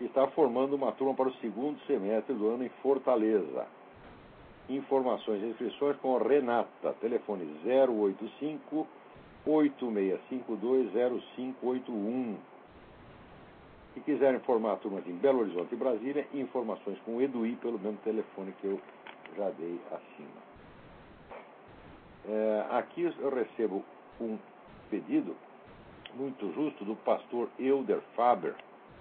está formando uma turma para o segundo semestre do ano em Fortaleza. Informações e inscrições com Renata, telefone 085 86520581. Se quiserem formar a turma aqui em Belo Horizonte e Brasília, informações com o Eduí pelo mesmo telefone que eu já dei acima. Aqui eu recebo um pedido muito justo do pastor Elder Faber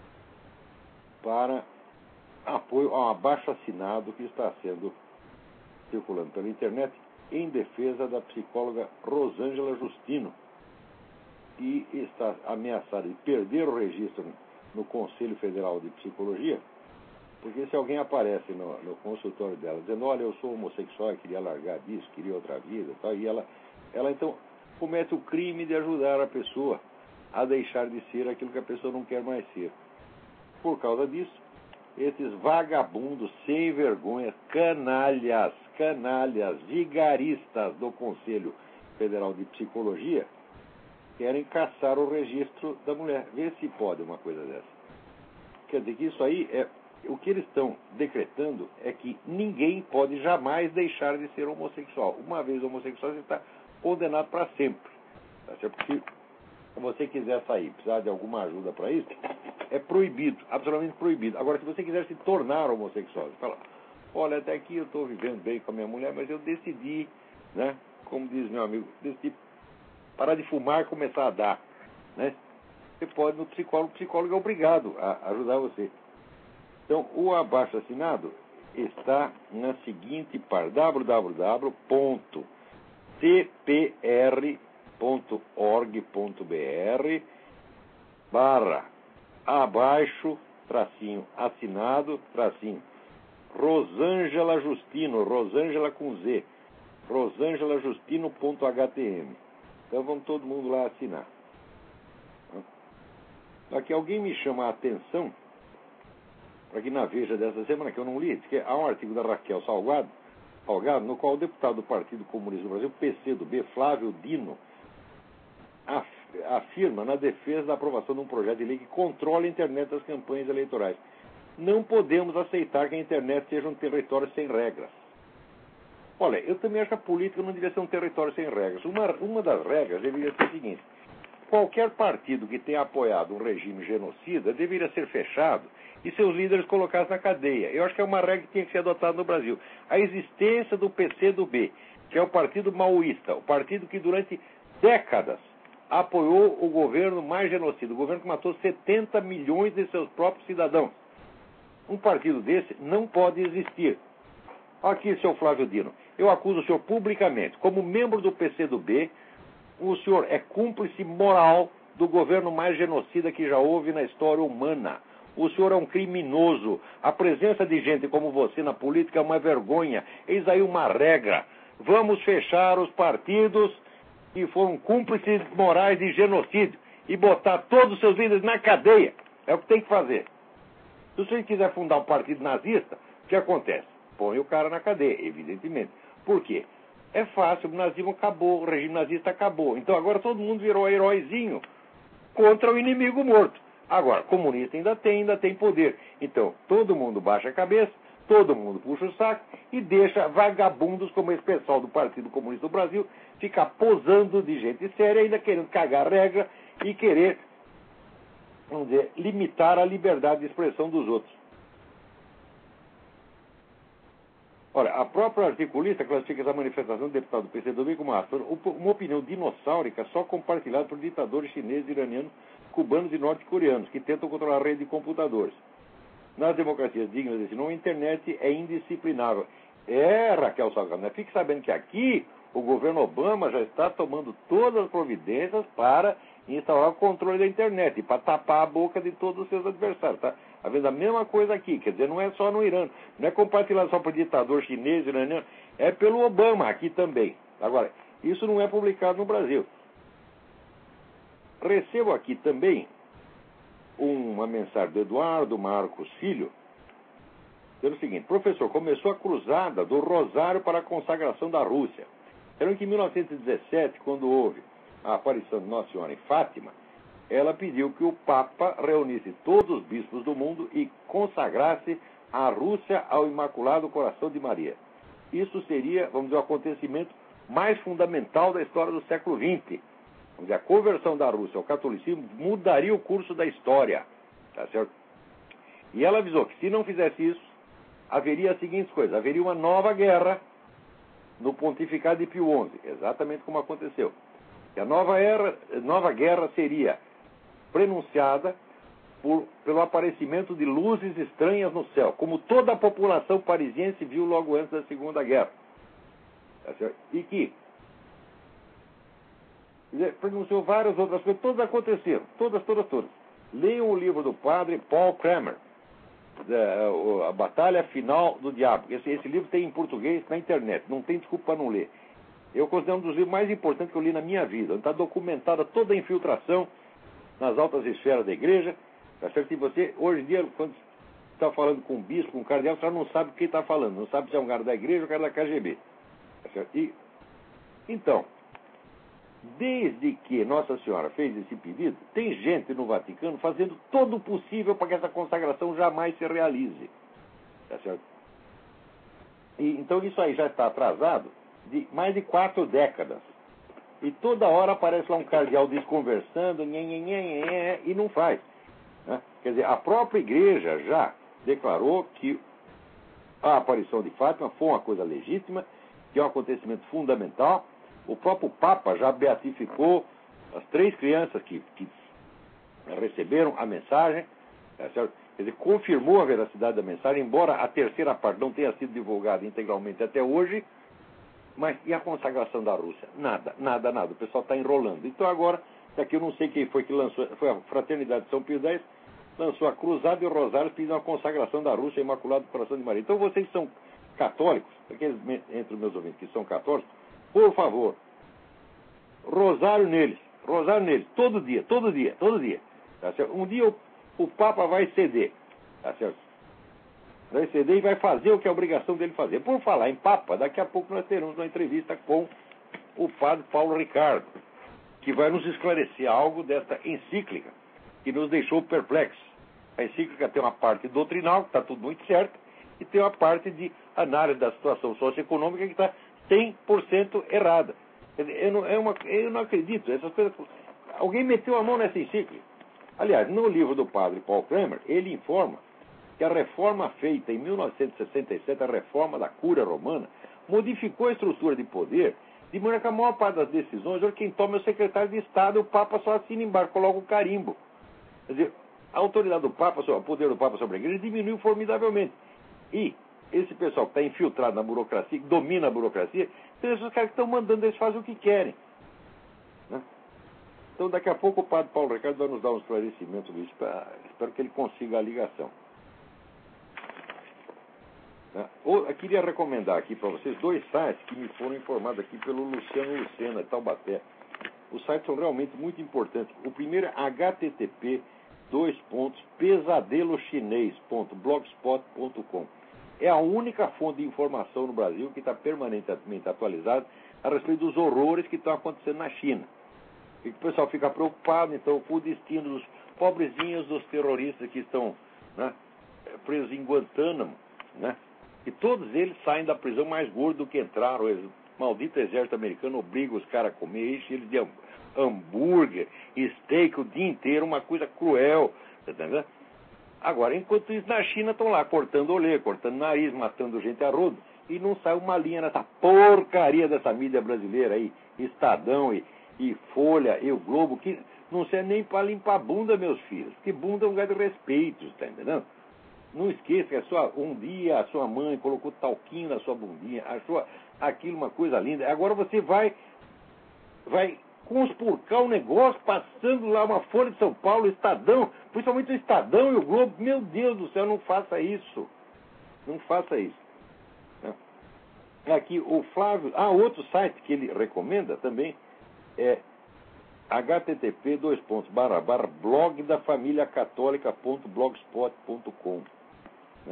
para apoio a um abaixo-assinado que está sendo circulando pela internet em defesa da psicóloga Rosângela Justino, que está ameaçada de perder o registro no Conselho Federal de Psicologia, porque se alguém aparece no consultório dela dizendo, olha, eu sou homossexual, eu queria largar disso, queria outra vida, tal, e ela então comete o crime de ajudar a pessoa a deixar de ser aquilo que a pessoa não quer mais ser. Por causa disso, esses vagabundos sem vergonha, canalhas, vigaristas do Conselho Federal de Psicologia, querem caçar o registro da mulher. Vê se pode uma coisa dessa. Quer dizer que isso aí o que eles estão decretando é que ninguém pode jamais deixar de ser homossexual. Uma vez homossexual, você está condenado para sempre. Tá certo? Porque se você quiser sair, precisar de alguma ajuda para isso, é proibido, absolutamente proibido. Agora, se você quiser se tornar homossexual, você fala, olha, até aqui eu estou vivendo bem com a minha mulher, mas eu decidi, né, como diz meu amigo, decidi parar de fumar e começar a dar, né? Você pode no psicólogo, o psicólogo é obrigado a ajudar você. Então, o abaixo-assinado está na seguinte parte, www.cpr.org.br/abaixo, assinado, Rosângela Justino, Rosângela com Z, rosangelajustino.htm. Então vamos todo mundo lá assinar. Aqui alguém me chama a atenção, aqui na Veja dessa semana, que eu não li, que há um artigo da Raquel Salgado, no qual o deputado do Partido Comunista do Brasil, PCdoB, Flávio Dino, afirma na defesa da aprovação de um projeto de lei que controla a internet das campanhas eleitorais. Não podemos aceitar que a internet seja um território sem regras. Olha, eu também acho que a política não deveria ser um território sem regras. Uma das regras deveria ser a seguinte: qualquer partido que tenha apoiado um regime genocida deveria ser fechado e seus líderes colocados na cadeia. Eu acho que é uma regra que tinha que ser adotada no Brasil. A existência do PCdoB, que é o partido maoísta, o partido que durante décadas apoiou o governo mais genocida, o governo que matou 70 milhões de seus próprios cidadãos. Um partido desse não pode existir. Aqui, senhor Flávio Dino, eu acuso o senhor publicamente, como membro do PCdoB, o senhor é cúmplice moral do governo mais genocida que já houve na história humana. O senhor é um criminoso. A presença de gente como você na política é uma vergonha. Eis aí uma regra. Vamos fechar os partidos que foram cúmplices morais de genocídio e botar todos os seus líderes na cadeia. É o que tem que fazer. Se você quiser fundar um partido nazista, o que acontece? Põe o cara na cadeia, evidentemente. Por quê? É fácil, o nazismo acabou, o regime nazista acabou. Então agora todo mundo virou heróizinho contra o inimigo morto. Agora, comunista ainda tem poder. Então, todo mundo baixa a cabeça, todo mundo puxa o saco e deixa vagabundos como esse pessoal do Partido Comunista do Brasil ficar posando de gente séria, ainda querendo cagar a regra e querer, vamos dizer, limitar a liberdade de expressão dos outros. Olha, a própria articulista classifica essa manifestação do deputado do PCdoB como uma opinião dinossáurica só compartilhada por ditadores chineses, iranianos, cubanos e norte-coreanos, que tentam controlar a rede de computadores. Nas democracias dignas desse nome, a internet é indisciplinável. Raquel Salgado, né? Fique sabendo que aqui o governo Obama já está tomando todas as providências para instaurar o controle da internet e para tapar a boca de todos os seus adversários. Tá havendo a mesma coisa aqui, quer dizer, não é só no Irã, não é compartilhado só por ditador chinês, iraniano, é pelo Obama aqui também. Agora, isso não é publicado no Brasil. Recebo aqui também uma mensagem do Eduardo Marcos Filho, dizendo o seguinte: professor, começou a cruzada do Rosário para a consagração da Rússia. Era que em 1917, quando houve a aparição de Nossa Senhora em Fátima, ela pediu que o Papa reunisse todos os bispos do mundo e consagrasse a Rússia ao Imaculado Coração de Maria. Isso seria, vamos dizer, o acontecimento mais fundamental da história do século XX. Vamos dizer, a conversão da Rússia ao catolicismo mudaria o curso da história. Tá certo? E ela avisou que se não fizesse isso, haveria as seguintes coisas. Haveria uma nova guerra no pontificado de Pio XI, exatamente como aconteceu. E a nova guerra seria prenunciada pelo aparecimento de luzes estranhas no céu, como toda a população parisiense viu logo antes da Segunda Guerra. Tá certo? E que pronunciou várias outras coisas, todas aconteceram, todas. Leiam o livro do padre Paul Kramer, A Batalha Final do Diabo. Esse livro tem em português na internet, não tem desculpa para não ler. Eu considero um dos livros mais importantes que eu li na minha vida. Está documentada toda a infiltração nas altas esferas da igreja. Tá certo? E você, hoje em dia, quando está falando com um bispo, com um cardeal, você não sabe quem está falando, não sabe se é um cara da igreja ou um cara da KGB. Tá certo? Então, desde que Nossa Senhora fez esse pedido, tem gente no Vaticano fazendo todo o possível para que essa consagração jamais se realize. Tá certo? Então isso aí já está atrasado de mais de 4 décadas. E toda hora aparece lá um cardeal desconversando, e não faz. Né? Quer dizer, a própria igreja já declarou que a aparição de Fátima foi uma coisa legítima, que é um acontecimento fundamental. O próprio Papa já beatificou as 3 crianças que receberam a mensagem, certo? Quer dizer, confirmou a veracidade da mensagem, embora a terceira parte não tenha sido divulgada integralmente até hoje. Mas e a consagração da Rússia? Nada. O pessoal está enrolando. Então agora, daqui eu não sei quem foi que lançou, foi a Fraternidade de São Pio X, lançou a Cruzada e o Rosário pedindo a consagração da Rússia ao Imaculado Coração de Maria. Então vocês que são católicos, aqueles entre os meus ouvintes que são católicos, por favor, rosário neles, todo dia. Tá certo? Um dia o Papa vai ceder, tá certo? Vai ceder e vai fazer o que é a obrigação dele fazer. Por falar em Papa, daqui a pouco nós teremos uma entrevista com o padre Paulo Ricardo, que vai nos esclarecer algo desta encíclica que nos deixou perplexos. A encíclica tem uma parte doutrinal, que está tudo muito certo, e tem uma parte de análise da situação socioeconômica que está 100% errada. Quer dizer, eu não acredito. Essas coisas. Alguém meteu a mão nessa encíclica. Aliás, no livro do padre Paul Kramer, ele informa que a reforma feita em 1967, a reforma da Cúria Romana, modificou a estrutura de poder, de maneira que a maior parte das decisões, hoje quem toma é o secretário de Estado, e o Papa só assina embaixo, coloca o carimbo. Quer dizer, a autoridade do Papa, o poder do Papa sobre a igreja diminuiu formidavelmente. E esse pessoal que está infiltrado na burocracia, que domina a burocracia, são esses caras que estão mandando, eles fazem o que querem. Né? Então, daqui a pouco o padre Paulo Ricardo vai nos dar um esclarecimento disso, espero que ele consiga a ligação. Eu queria recomendar aqui para vocês 2 sites que me foram informados aqui pelo Luciano Lucena, de Taubaté. Os sites são realmente muito importantes. O primeiro é http://pesadelochinês.blogspot.com. É a única fonte de informação no Brasil que está permanentemente atualizada a respeito dos horrores que estão acontecendo na China. E o pessoal fica preocupado, então, com o destino dos pobrezinhos dos terroristas que estão, né, presos em Guantánamo, né? E todos eles saem da prisão mais gordo do que entraram. O maldito exército americano obriga os caras a comer, enche eles de hambúrguer, steak o dia inteiro, uma coisa cruel. Tá entendendo? Agora, enquanto isso, na China estão lá cortando orelha, cortando nariz, matando gente a rodo, e não sai uma linha nessa porcaria dessa mídia brasileira aí, Estadão e Folha e o Globo, que não serve nem para limpar a bunda, meus filhos, que bunda é um lugar de respeito, tá entendendo? Não esqueça que um dia a sua mãe colocou talquinho na sua bundinha, achou aquilo uma coisa linda. Agora você vai conspurcar o negócio, passando lá uma Folha de São Paulo, o Estadão, principalmente o Estadão e o Globo. Meu Deus do céu, não faça isso. Não faça isso. Aqui o Flávio... outro site que ele recomenda também é http://blogdafamiliacatólica.blogspot.com. Né?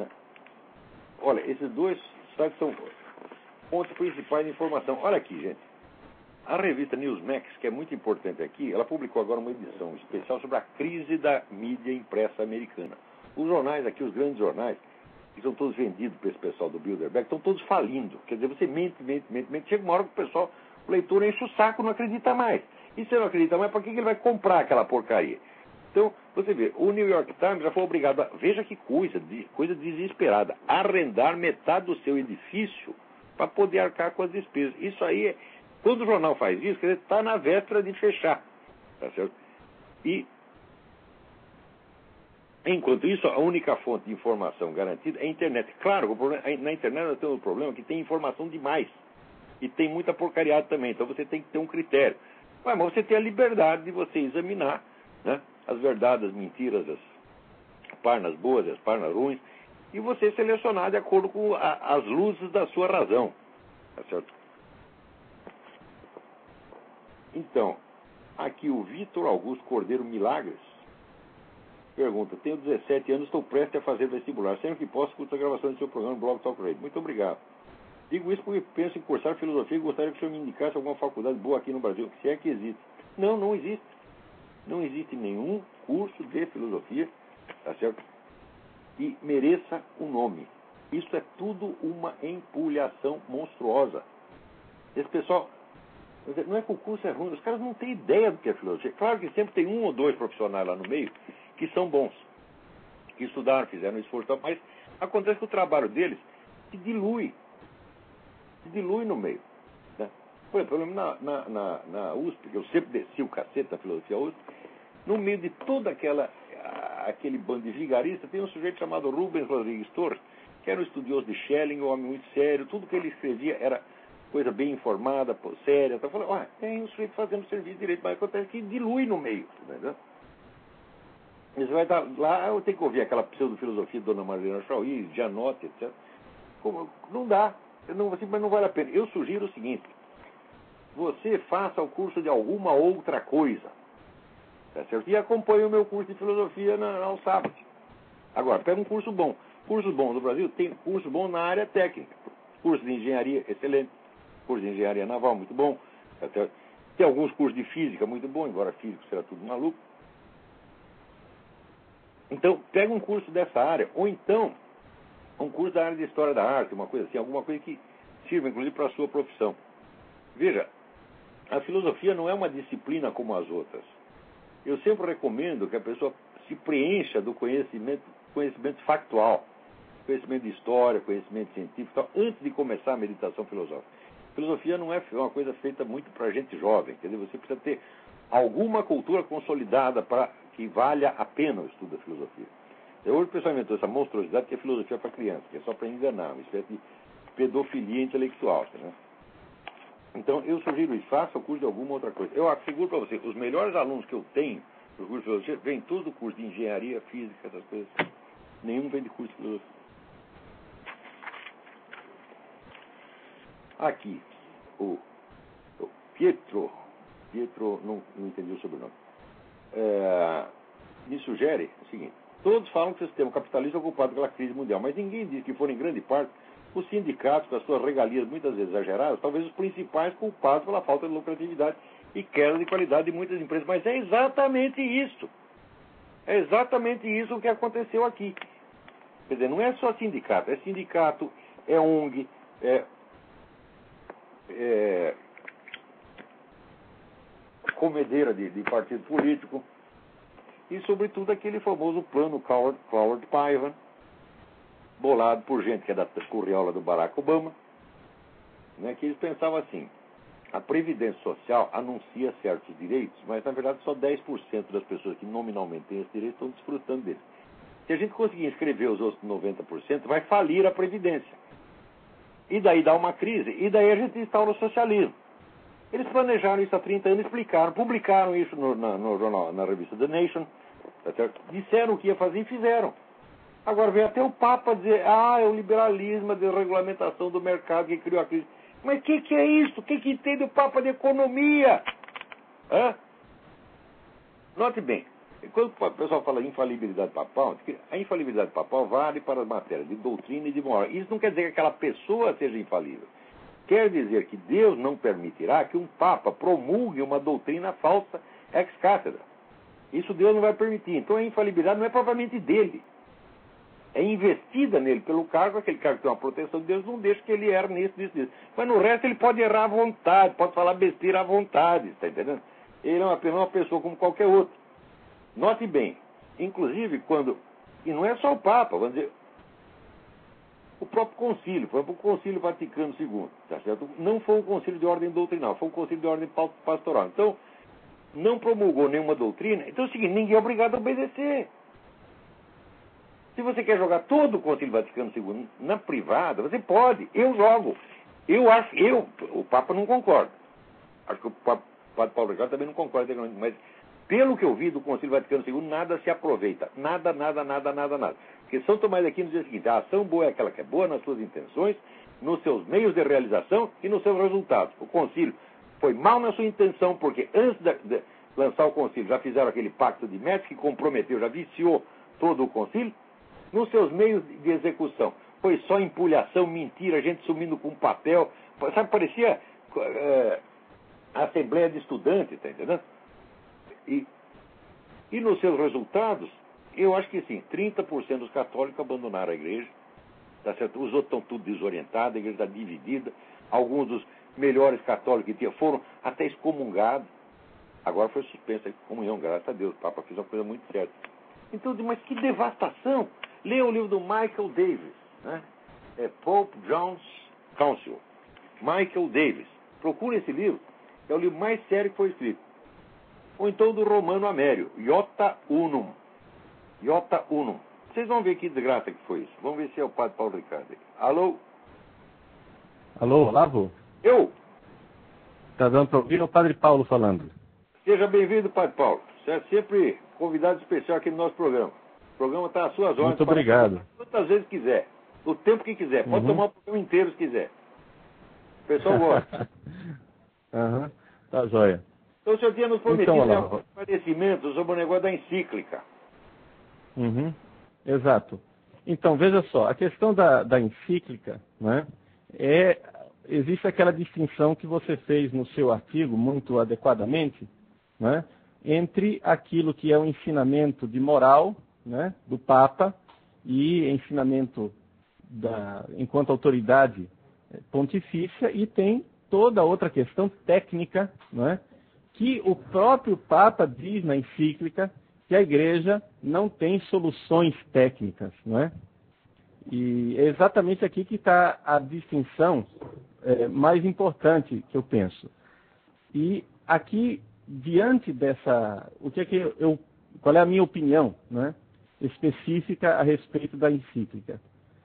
Olha, esses 2 sites são fontes principais de informação. Olha aqui, gente. A revista Newsmax, que é muito importante aqui, ela publicou agora uma edição especial sobre a crise da mídia impressa americana. Os jornais aqui, os grandes jornais, que são todos vendidos para esse pessoal do Bilderberg, estão todos falindo. Quer dizer, você mente. Chega uma hora que o leitor enche o saco e não acredita mais. E se não acredita mais, para que ele vai comprar aquela porcaria? Então, você vê, o New York Times já foi obrigado a, veja que coisa desesperada, arrendar metade do seu edifício para poder arcar com as despesas. Isso aí, quando o jornal faz isso, quer dizer, está na véspera de fechar. Tá certo? E, enquanto isso, a única fonte de informação garantida é a internet. Claro, na internet nós temos um problema que tem informação demais. E tem muita porcariada também. Então você tem que ter um critério. Mas você tem a liberdade de você examinar, né, as verdades, as mentiras, as parnas boas, as parnas ruins, e você selecionar de acordo com as luzes da sua razão. Tá certo? Então, aqui o Vitor Augusto Cordeiro Milagres pergunta: tenho 17 anos, estou prestes a fazer vestibular. Sempre que posso, escuto a gravação do seu programa no Blog Talk Radio. Muito obrigado. Digo isso porque penso em cursar filosofia e gostaria que o senhor me indicasse alguma faculdade boa aqui no Brasil, se é que existe. Não existe. Não existe nenhum curso de filosofia, tá certo, que mereça o nome. Isso é tudo uma empulhação monstruosa. Esse pessoal, não é que o curso é ruim, os caras não têm ideia do que é filosofia. Claro que sempre tem um ou dois profissionais lá no meio que são bons, que estudaram, fizeram esforço, mas acontece que o trabalho deles se dilui no meio. Né? Por exemplo, na USP, eu sempre desci o cacete da filosofia USP, no meio de todo aquele bando de vigaristas, tem um sujeito chamado Rubens Rodrigues Torres, que era um estudioso de Schelling, um homem muito sério, tudo que ele escrevia era coisa bem informada, séria. Então, eu falei, tem um sujeito fazendo serviço direito, mas acontece que dilui no meio. Entendeu? Você vai estar lá, eu tenho que ouvir aquela pseudo-filosofia de Dona Marlene Chauí, Gianotti, etc. Não dá, mas não vale a pena. Eu sugiro o seguinte: você faça o curso de alguma outra coisa, tá certo? E acompanhe o meu curso de filosofia aos sábados. Agora, pega um curso bom. Cursos bons no Brasil, tem curso bom na área técnica. Curso de engenharia, excelente. Curso de engenharia naval, muito bom. Tá certo? Tem alguns cursos de física, muito bom, embora físico será tudo maluco. Então, pega um curso dessa área, ou então um curso da área de História da Arte, uma coisa assim, alguma coisa que sirva, inclusive, para a sua profissão. Veja, a filosofia não é uma disciplina como as outras. Eu sempre recomendo que a pessoa se preencha do conhecimento factual, conhecimento de história, conhecimento científico, tal, antes de começar a meditação filosófica. Filosofia não é uma coisa feita muito para gente jovem, quer dizer, você precisa ter alguma cultura consolidada para que valha a pena o estudo da filosofia. Hoje o pessoal inventou essa monstruosidade que é filosofia para criança, que é só para enganar, uma espécie de pedofilia intelectual. Né? Então, eu sugiro isso, faça o curso de alguma outra coisa. Eu asseguro para você, os melhores alunos que eu tenho do curso de filosofia, vêm todos do curso de engenharia, física, essas coisas. Nenhum vem de curso de filosofia. Aqui, o Pietro, não entendi o sobrenome, me sugere o seguinte: todos falam que o sistema capitalista é ocupado pela crise mundial, mas ninguém diz que foram, em grande parte, os sindicatos, com as suas regalias muitas vezes exageradas, talvez os principais culpados pela falta de lucratividade e queda de qualidade de muitas empresas. Mas é exatamente isso. É exatamente isso o que aconteceu aqui. Quer dizer, não é só sindicato, é ONG, comedeira de partido político e, sobretudo, aquele famoso plano Cloward-Paiva, bolado por gente que é da curriola do Barack Obama, né, que eles pensavam assim: a Previdência Social anuncia certos direitos, mas, na verdade, só 10% das pessoas que nominalmente têm esse direito estão desfrutando dele. Se a gente conseguir inscrever os outros 90%, vai falir a Previdência. E daí dá uma crise, e daí a gente instaura o socialismo. Eles planejaram isso há 30 anos, explicaram, publicaram isso no jornal, na revista The Nation, tá certo? Disseram o que ia fazer e fizeram. Agora vem até o Papa dizer: é o liberalismo, a desregulamentação do mercado que criou a crise. Mas o que é isso? O que entende o Papa de economia? Note bem, quando o pessoal fala em infalibilidade papal, a infalibilidade papal vale para as matérias de doutrina e de moral. Isso não quer dizer que aquela pessoa seja infalível. quer dizer que Deus não permitirá que um Papa promulgue uma doutrina falsa ex cátedra. Isso Deus não vai permitir. Então a infalibilidade não é propriamente dele. É investida nele pelo cargo, aquele cargo que tem uma proteção de Deus, não deixa que ele erre nisso. Mas no resto ele pode errar à vontade, pode falar besteira à vontade, está entendendo? Ele é apenas uma pessoa como qualquer outra. Note bem, inclusive quando... E não é só o Papa, vamos dizer... O próprio concílio, por exemplo, o Concílio Vaticano II, tá certo? Não foi um concílio de ordem doutrinal, foi um concílio de ordem pastoral. Então, não promulgou nenhuma doutrina. Então é o seguinte, ninguém é obrigado a obedecer. Se você quer jogar todo o Concílio Vaticano II na privada, você pode. Eu jogo. O Papa não concorda. Acho que o Padre Paulo Ricardo também não concorda, mas pelo que eu vi do Concílio Vaticano II, nada se aproveita. Nada. Porque São Tomás de Aquino diz o seguinte, a ação boa é aquela que é boa nas suas intenções, nos seus meios de realização e nos seus resultados. O concílio foi mal na sua intenção, porque antes de lançar o concílio já fizeram aquele pacto de Metz que comprometeu, já viciou todo o concílio. Nos seus meios de execução, foi só empulhação, mentira, gente sumindo com papel. Sabe, parecia a Assembleia de Estudantes, tá entendendo? E nos seus resultados, eu acho que sim, 30% dos católicos abandonaram a igreja, tá certo? Os outros estão tudo desorientados, a igreja está dividida. Alguns dos melhores católicos que tinha foram até excomungados. Agora foi suspensa a comunhão, graças a Deus. O Papa fez uma coisa muito certa. Então, mas que devastação! Leia o livro do Michael Davis, né? Pope John's Council. Michael Davis. Procure esse livro, é o livro mais sério que foi escrito. Ou então do Romano Amério, Iota Unum. Vocês vão ver que desgraça que foi isso. Vamos ver se é o Padre Paulo Ricardo. Alô? Alô, Olavo? Eu? Está dando para ouvir? É o Padre Paulo falando. Seja bem-vindo, Padre Paulo. Você é sempre convidado especial aqui no nosso programa. O programa está às suas ordens. Muito obrigado. Quantas vezes quiser. No tempo que quiser. Pode tomar o programa inteiro se quiser. O pessoal gosta. Tá joia. Então o senhor tinha nos prometido um esclarecimento sobre o negócio da encíclica. Exato. Então, veja só, a questão da encíclica, né, existe aquela distinção que você fez no seu artigo, muito adequadamente, né, entre aquilo que é o ensinamento de moral, né, do Papa e ensinamento enquanto autoridade pontifícia, e tem toda outra questão técnica, né, que o próprio Papa diz na encíclica que a Igreja não tem soluções técnicas, não é? E é exatamente aqui que está a distinção mais importante que eu penso. E aqui, diante dessa... qual é a minha opinião, né, específica a respeito da encíclica?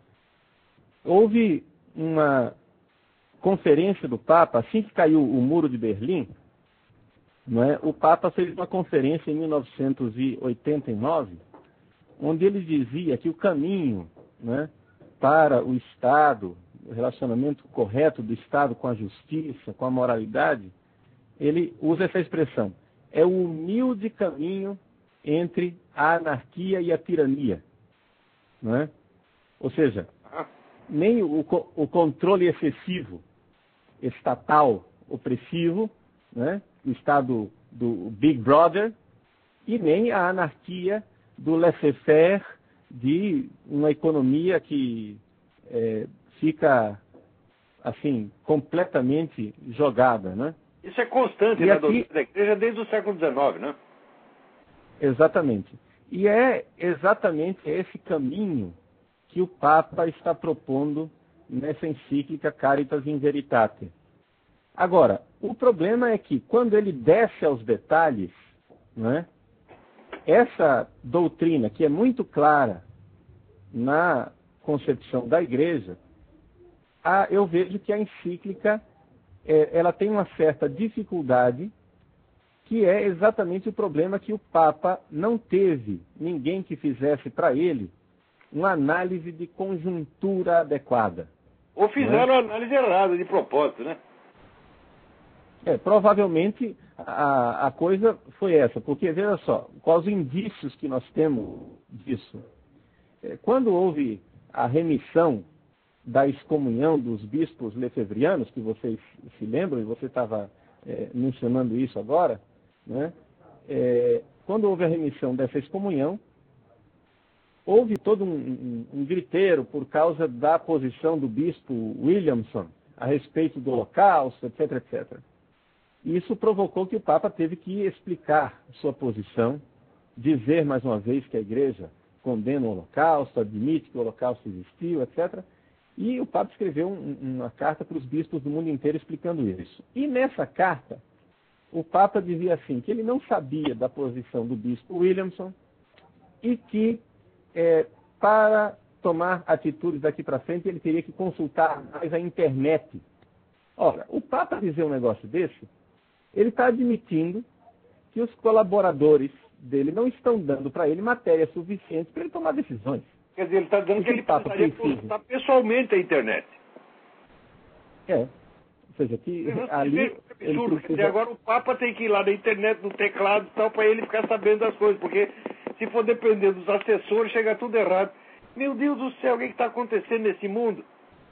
Houve uma conferência do Papa, assim que caiu o Muro de Berlim, não é? O Papa fez uma conferência em 1989, onde ele dizia que o caminho, né, para o Estado, o relacionamento correto do Estado com a justiça, com a moralidade, ele usa essa expressão, é o humilde caminho entre a anarquia e a tirania. Não é? Ou seja, nem o controle excessivo, estatal, opressivo, né, o Estado do Big Brother, e nem a anarquia do laissez-faire, de uma economia que fica, assim, completamente jogada, né? Isso é constante na doutrina da Igreja desde o século XIX, né? Exatamente. E é exatamente esse caminho que o Papa está propondo nessa encíclica Caritas in Veritate. Agora, o problema é que, quando ele desce aos detalhes, né, essa doutrina, que é muito clara na concepção da Igreja, eu vejo que a encíclica ela tem uma certa dificuldade, que é exatamente o problema que o Papa não teve ninguém que fizesse para ele uma análise de conjuntura adequada. Ou fizeram a análise errada, de propósito, né? Provavelmente a coisa foi essa, porque, veja só, quais os indícios que nós temos disso? Quando houve a remissão da excomunhão dos bispos lefebvrianos, que vocês se lembram, e você estava mencionando isso agora, né? Quando houve a remissão dessa excomunhão, houve todo um griteiro por causa da posição do bispo Williamson a respeito do Holocausto, etc, etc. E isso provocou que o Papa teve que explicar sua posição, dizer mais uma vez que a Igreja condena o Holocausto, admite que o Holocausto existiu, etc. E o Papa escreveu uma carta para os bispos do mundo inteiro explicando isso. E nessa carta, o Papa dizia assim, que ele não sabia da posição do bispo Williamson e que para tomar atitudes daqui para frente ele teria que consultar mais a internet. Ora, o Papa dizer um negócio desse, ele está admitindo que os colaboradores dele não estão dando para ele matéria suficiente para ele tomar decisões. Quer dizer, ele está dando que ele precisaria consultar pessoalmente a internet. Ou seja, que ali... Absurdo. Quer dizer, agora o Papa tem que ir lá na internet, no teclado e tal, para ele ficar sabendo das coisas, porque se for depender dos assessores, chega tudo errado. Meu Deus do céu, o que está acontecendo nesse mundo?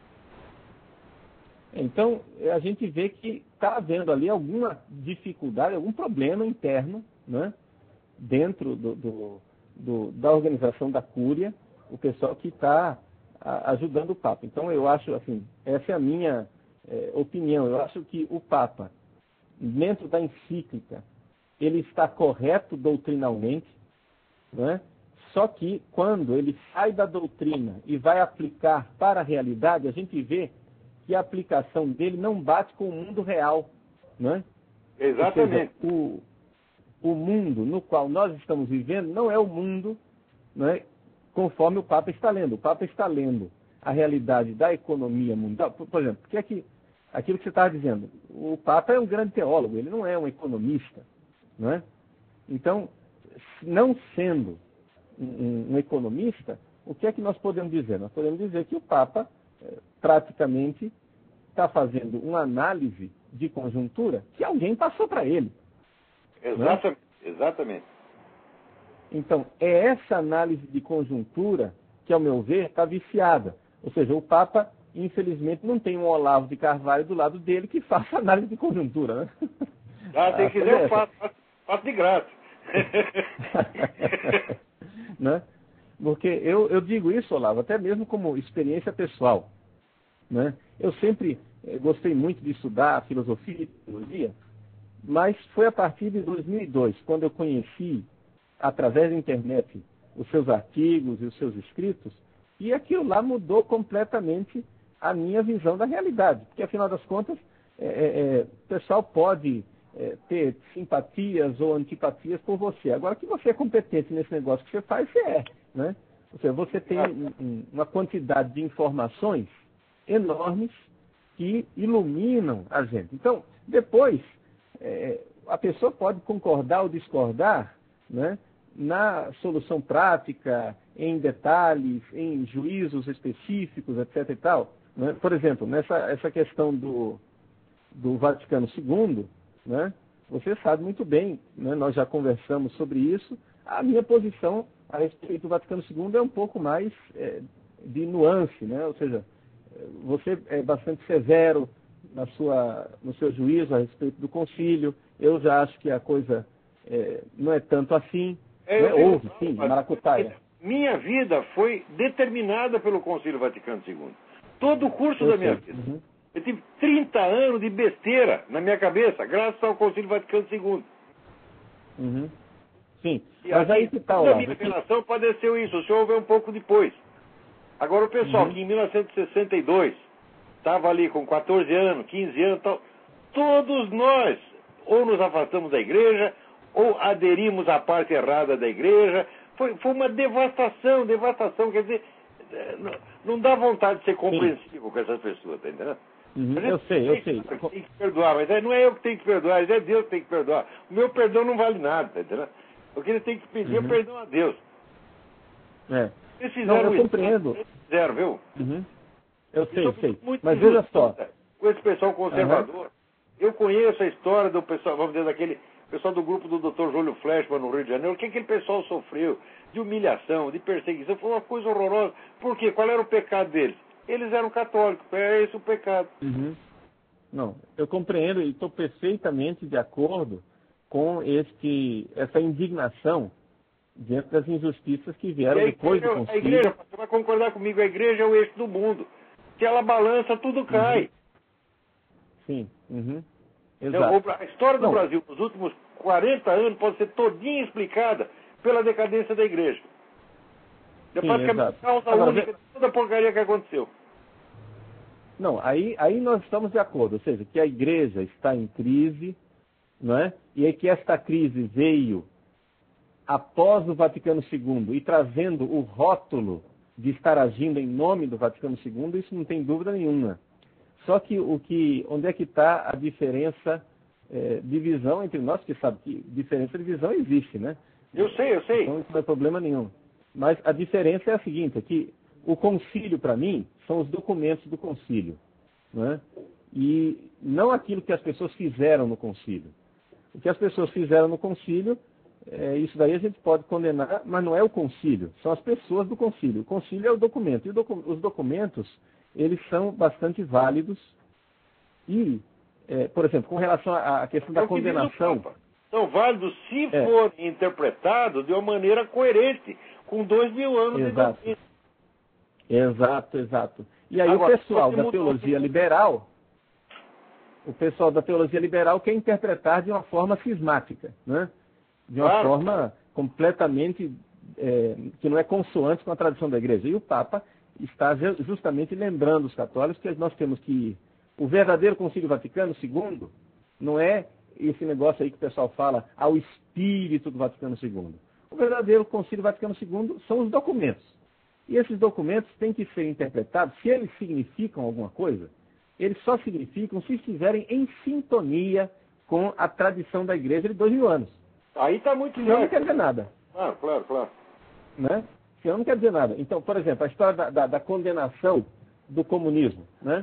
Então, a gente vê que está havendo ali alguma dificuldade, algum problema interno, né, dentro da organização da Cúria, o pessoal que está ajudando o Papa. Então, eu acho, assim, essa é a minha opinião. Eu acho que o Papa, dentro da encíclica, ele está correto doutrinalmente, né? Só que quando ele sai da doutrina e vai aplicar para a realidade, a gente vê que a aplicação dele não bate com o mundo real, né? Exatamente. Ou seja, o mundo no qual nós estamos vivendo não é o mundo, né, conforme o Papa está lendo. O Papa está lendo a realidade da economia mundial. Por exemplo, porque aquilo que você estava dizendo, o Papa é um grande teólogo, ele não é um economista, né? Então, não sendo um economista, o que é que nós podemos dizer? Nós podemos dizer que o Papa praticamente está fazendo uma análise de conjuntura que alguém passou para ele. Exatamente, né? Exatamente. Então, é essa análise de conjuntura que, ao meu ver, está viciada. Ou seja, o Papa, infelizmente, não tem um Olavo de Carvalho do lado dele que faça análise de conjuntura, né? Se quiser, eu faço de graça. Né? Porque eu digo isso, Olavo, até mesmo como experiência pessoal. Né? Eu sempre gostei muito de estudar filosofia e teologia, mas foi a partir de 2002, quando eu conheci, através da internet, os seus artigos e os seus escritos, e aquilo lá mudou completamente a minha visão da realidade. Porque, afinal das contas, o pessoal pode ter simpatias ou antipatias por você. Agora, que você é competente nesse negócio que você faz, você é. Né? Ou seja, você tem uma quantidade de informações enormes que iluminam a gente. Então, depois, a pessoa pode concordar ou discordar, né, na solução prática, em detalhes, em juízos específicos, etc. e tal. Né? Por exemplo, essa questão do Vaticano II, né, você sabe muito bem, né, nós já conversamos sobre isso, a minha posição a respeito do Vaticano II é um pouco mais de nuance, né? Ou seja, você é bastante severo no seu juízo a respeito do concílio. Eu já acho que a coisa não é tanto assim. Houve, sim, maracutaia. Minha vida foi determinada pelo Concílio Vaticano II. Todo o curso da minha vida. Uhum. Eu tive 30 anos de besteira na minha cabeça, graças ao Concílio Vaticano II. Uhum. Sim, e mas aí que está, a minha revelação padeceu isso, o senhor veio um pouco depois. Agora, o pessoal que em 1962 estava ali com 14 anos, 15 anos, tal, todos nós ou nos afastamos da igreja, ou aderimos à parte errada da igreja. Foi uma devastação, quer dizer, não dá vontade de ser compreensivo com essas pessoas, tá entendendo? Eu sei. Tem que perdoar, mas não é eu que tenho que perdoar, é Deus que tem que perdoar. O meu perdão não vale nada, tá entendendo? O que ele tem que pedir é perdão a Deus. Eles fizeram eu compreendo. Eles fizeram, viu? Eu sei. Mas injusto, veja só. Com esse pessoal conservador, eu conheço a história do pessoal, vamos dizer, daquele pessoal do grupo do Dr. Júlio Fleshman no Rio de Janeiro. O que aquele pessoal sofreu de humilhação, de perseguição, foi uma coisa horrorosa. Por quê? Qual era o pecado deles? eles eram católicos. É esse o pecado. Uhum. Não, eu compreendo e estou perfeitamente de acordo com essa indignação diante das injustiças que vieram depois do concílio. A igreja, você vai concordar comigo, a igreja é o eixo do mundo. Se ela balança, tudo cai. Sim, exato. A história do Brasil nos últimos 40 anos pode ser todinha explicada pela decadência da igreja. É praticamente causa única de toda a porcaria que aconteceu. Não, aí nós estamos de acordo, ou seja, que a igreja está em crise, não é? E aí que esta crise veio após o Vaticano II e trazendo o rótulo de estar agindo em nome do Vaticano II, isso não tem dúvida nenhuma. Só que onde é que está a diferença de visão entre nós, que sabe que diferença de visão existe, né? Eu sei. Então isso não é problema nenhum. Mas a diferença é a seguinte, é que o concílio, para mim, são os documentos do concílio, né? E não aquilo que as pessoas fizeram no concílio. O que as pessoas fizeram no concílio, isso daí a gente pode condenar, mas não é o concílio, são as pessoas do concílio. O concílio é o documento, e os documentos, eles são bastante válidos e, por exemplo, com relação à questão da condenação... São válidos se forem interpretados de uma maneira coerente, com 2000 anos de doutrina. Exato. E aí agora, o pessoal da teologia liberal quer interpretar de uma forma cismática, né? De uma forma completamente que não é consoante com a tradição da igreja. E o Papa está justamente lembrando os católicos que nós temos que o verdadeiro Concílio Vaticano II não é esse negócio aí que o pessoal fala ao espírito do Vaticano II. O verdadeiro Concílio Vaticano II são os documentos. E esses documentos têm que ser interpretados, se eles significam alguma coisa, eles só significam se estiverem em sintonia com a tradição da igreja de 2000 anos. Aí está muito claro. Senão não quer dizer nada. Claro. Né? Senão não quer dizer nada. Então, por exemplo, a história da condenação do comunismo. Né?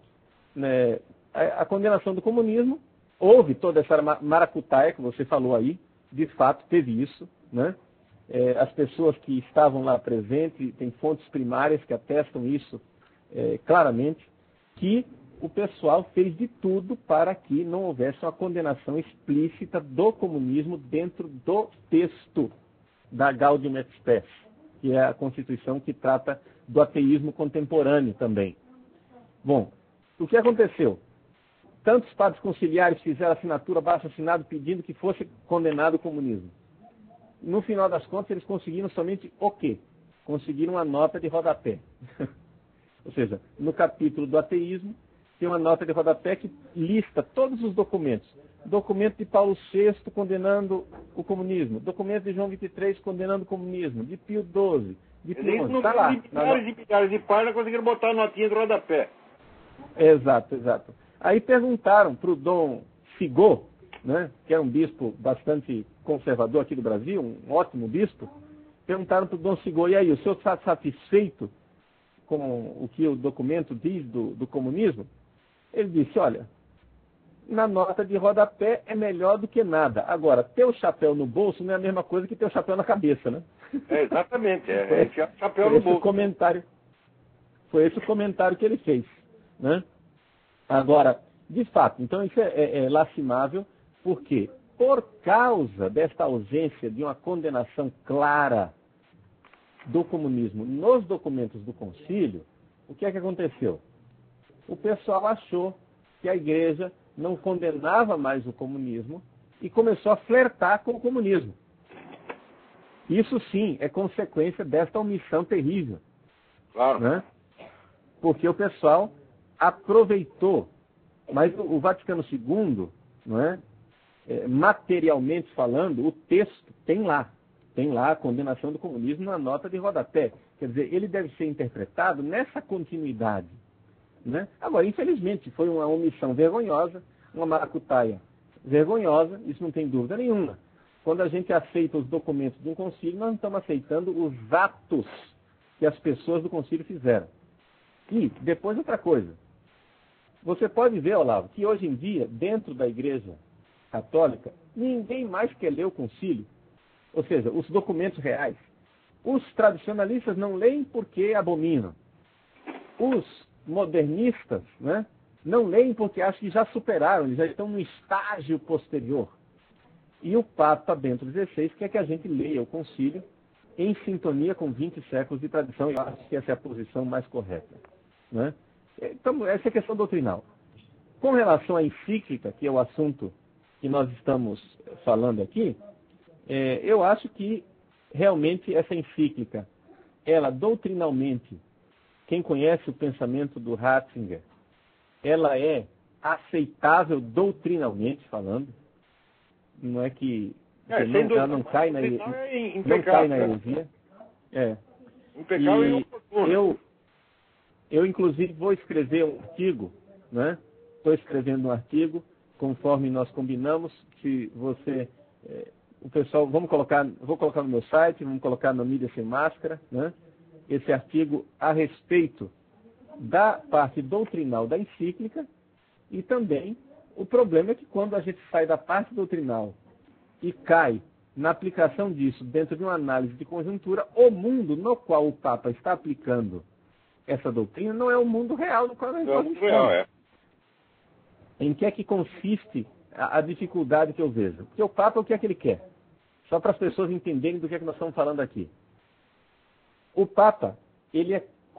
A condenação do comunismo, houve toda essa maracutaia que você falou aí, de fato teve isso, né? As pessoas que estavam lá presentes, tem fontes primárias que atestam isso claramente, que o pessoal fez de tudo para que não houvesse uma condenação explícita do comunismo dentro do texto da Gaudium et Spes, que é a Constituição que trata do ateísmo contemporâneo também. Bom, o que aconteceu? Tantos padres conciliares fizeram assinatura, abaixo-assinado, pedindo que fosse condenado o comunismo. No final das contas, eles conseguiram somente o quê? Conseguiram uma nota de rodapé. Ou seja, no capítulo do ateísmo, tem uma nota de rodapé que lista todos os documentos. Documento de Paulo VI condenando o comunismo. Documento de João XXIII condenando o comunismo. De Pio XII. De Pio XI. Está lá. Milhares e milhares de páginas conseguiram botar a notinha de rodapé. Exato. Aí perguntaram para o Dom Figot, né, que era um bispo bastante conservador aqui do Brasil, um ótimo bispo, perguntaram para o Dom Figot, e aí, o senhor está satisfeito com o que o documento diz do comunismo? Ele disse, olha, na nota de rodapé é melhor do que nada. Agora, ter o chapéu no bolso não é a mesma coisa que ter o chapéu na cabeça, né? Exatamente, chapéu no bolso. Foi esse o comentário que ele fez, né? Agora, de fato, então isso é lastimável, porque por causa desta ausência de uma condenação clara do comunismo nos documentos do concílio, o que é que aconteceu? O pessoal achou que a igreja não condenava mais o comunismo e começou a flertar com o comunismo. Isso sim é consequência desta omissão terrível. Claro. Né? Porque o pessoal aproveitou, mas o Vaticano II, não é? Materialmente falando, o texto tem lá a condenação do comunismo na nota de rodapé. Quer dizer, ele deve ser interpretado nessa continuidade. Né? Agora, infelizmente, foi uma omissão vergonhosa, uma maracutaia vergonhosa, isso não tem dúvida nenhuma. Quando a gente aceita os documentos de um concílio, nós não estamos aceitando os atos que as pessoas do concílio fizeram. E, depois, outra coisa. Você pode ver, Olavo, que hoje em dia, dentro da Igreja Católica, ninguém mais quer ler o concílio. Ou seja, os documentos reais. Os tradicionalistas não leem porque abominam. Os modernistas, né, não leem porque acham que já superaram, eles já estão no estágio posterior. E o Papa Bento XVI quer que a gente leia o concílio em sintonia com 20 séculos de tradição, e eu acho que essa é a posição mais correta. Né? Então, essa é a questão doutrinal. Com relação à encíclica, que é o assunto que nós estamos falando aqui, eu acho que realmente essa encíclica, ela doutrinalmente, quem conhece o pensamento do Ratzinger, ela é aceitável doutrinalmente falando, não é que ela não cai na heresia. Impecável e eu inclusive vou escrever um artigo, né? Estou escrevendo um artigo, conforme nós combinamos, se você, o pessoal, vou colocar no meu site, vamos colocar na Mídia Sem Máscara, né? Esse artigo a respeito da parte doutrinal da encíclica, e também o problema é que quando a gente sai da parte doutrinal e cai na aplicação disso dentro de uma análise de conjuntura, o mundo no qual o Papa está aplicando essa doutrina não é o mundo real no qual nós estamos. Em que é que consiste a dificuldade que eu vejo? Porque o Papa, o que é que ele quer? Só para as pessoas entenderem do que é que nós estamos falando aqui. O Papa, ele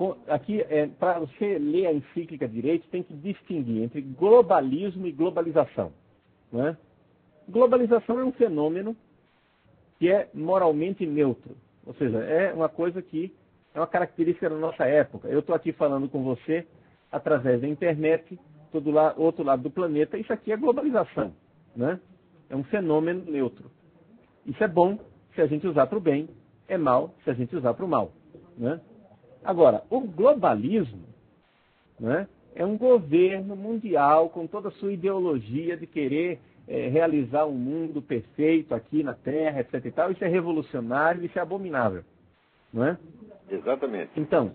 para você ler a encíclica direito, tem que distinguir entre globalismo e globalização. Não é? Globalização é um fenômeno que é moralmente neutro. Ou seja, é uma coisa que é uma característica da nossa época. Eu estou aqui falando com você através da internet, outro lado do planeta. Isso aqui é globalização. Né? É um fenômeno neutro. Isso é bom se a gente usar para o bem, é mal se a gente usar para o mal. Né? Agora, o globalismo, né, é um governo mundial com toda a sua ideologia de querer realizar um mundo perfeito aqui na Terra, etc. e tal. Isso é revolucionário, isso é abominável. Não é? Exatamente. Então,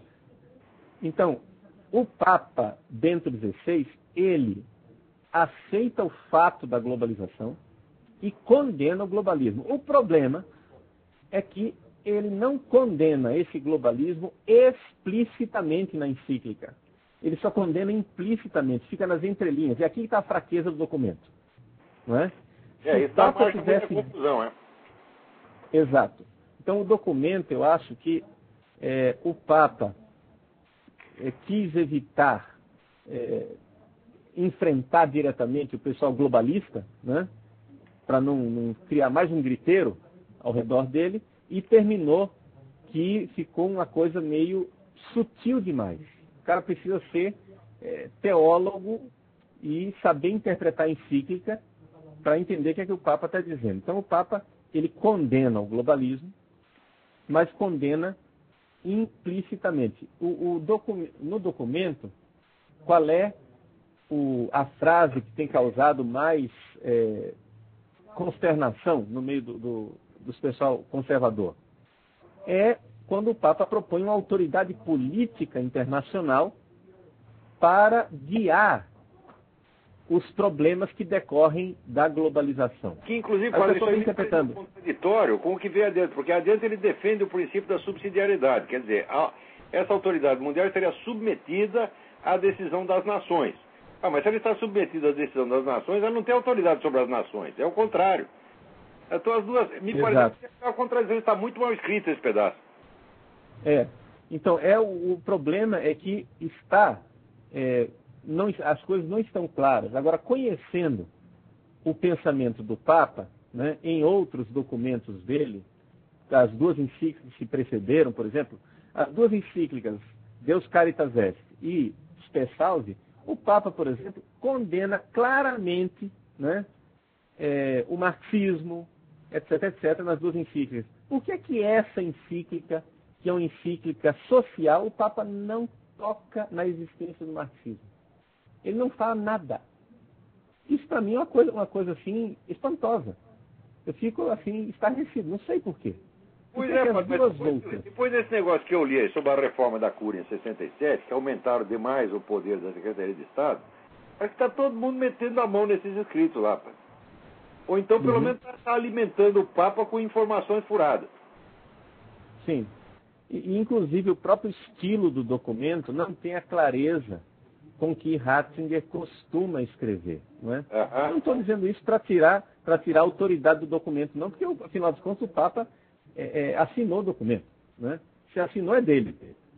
o Papa Bento XVI, ele aceita o fato da globalização e condena o globalismo. O problema é que ele não condena esse globalismo explicitamente na encíclica. Ele só condena implicitamente, fica nas entrelinhas. E aqui está a fraqueza do documento. Não é? Isso dá muita confusão, é? Exato. Então, o documento, eu acho que o Papa quis evitar enfrentar diretamente o pessoal globalista, né? Para não criar mais um griteiro ao redor dele, e terminou que ficou uma coisa meio sutil demais. O cara precisa ser teólogo e saber interpretar a encíclica para entender o que é que o Papa está dizendo. Então, o Papa, ele condena o globalismo, mas condena implicitamente. No documento, qual é a frase que tem causado mais consternação no meio dos pessoal conservador? É quando o Papa propõe uma autoridade política internacional para guiar os problemas que decorrem da globalização. Que, inclusive, faz isso interpretando contraditório com o que vem adiante, porque adiante ele defende o princípio da subsidiariedade, quer dizer, essa autoridade mundial estaria submetida à decisão das nações. Mas se ele está submetido à decisão das nações, ela não tem autoridade sobre as nações, é o contrário. Então as duas, me parece que a contradição está muito mal escrita esse pedaço. Então, o problema é que as coisas não estão claras. Agora, conhecendo o pensamento do Papa, né, em outros documentos dele, as duas encíclicas que precederam, por exemplo, as duas encíclicas, Deus Caritas Est e Spe Salvi, o Papa, por exemplo, condena claramente, né, o marxismo, etc., nas duas encíclicas. Por que essa encíclica, que é uma encíclica social, o Papa não toca na existência do marxismo? Ele não fala nada. Isso para mim é uma coisa assim espantosa. Eu fico assim estarrecido, não sei por quê. Pois depois desse negócio que eu li sobre a reforma da Cúria em 67, que aumentaram demais o poder da Secretaria de Estado, acho que está todo mundo metendo a mão nesses escritos lá, pai. Ou então, pelo menos, está alimentando o Papa com informações furadas. Sim. E, inclusive, o próprio estilo do documento não tem a clareza com que Ratzinger costuma escrever. Não é? Eu não estou dizendo isso para tirar a autoridade do documento, não, porque, afinal de contas, o Papa assinou o documento. Não é? Se assinou, é dele.